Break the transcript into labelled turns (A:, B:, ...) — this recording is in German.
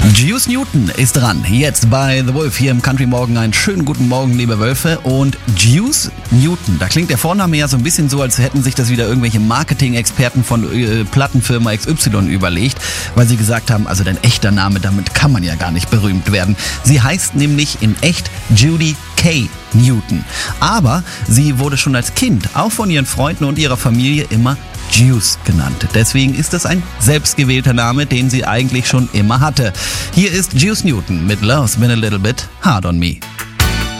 A: Juice Newton ist dran, jetzt bei The Wolf hier im Country Morgen. Einen schönen guten Morgen, liebe Wölfe. Und Juice Newton, da klingt der Vorname ja so ein bisschen so, als hätten sich das wieder irgendwelche Marketing-Experten von Plattenfirma XY überlegt, weil sie gesagt haben, also dein echter Name, damit kann man ja gar nicht berühmt werden. Sie heißt nämlich in echt Judy Kay Newton. Aber sie wurde schon als Kind auch von ihren Freunden und ihrer Familie immer Juice genannt. Deswegen ist es ein selbstgewählter Name, den sie eigentlich schon immer hatte. Hier ist Juice Newton mit Love's Been a Little Bit Hard on Me.